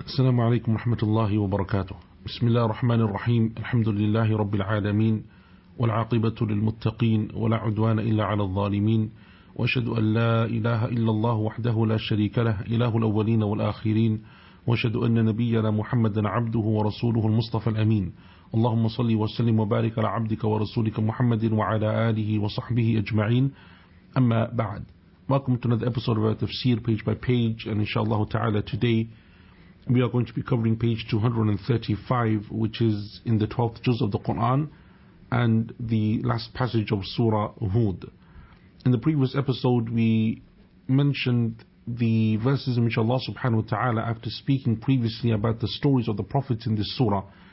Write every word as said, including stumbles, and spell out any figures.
السلام عليكم ورحمة الله وبركاته. بسم الله الرحمن الرحيم. الحمد لله رب العالمين، والعاقبة للمتقين، ولا عدوان إلا على الظالمين، وأشهد أن لا إله إلا الله وحده لا شريك له، إله الأولين والآخرين، وأشهد أن نبينا محمدا عبده ورسوله المصطفى الأمين. اللهم صل وسلم وبارك على عبدك ورسولك محمد وعلى آله وصحبه أجمعين. أما بعد. Welcome to another episode of our Tafsir page by page, and inshallah ta'ala today we are going to be covering page two hundred thirty-five, which is in the twelfth juz of the Quran and the last passage of Surah Hud. In the previous episode we mentioned the verses in which Allah subhanahu wa ta'ala, after speaking previously about the stories of the prophets in this surah,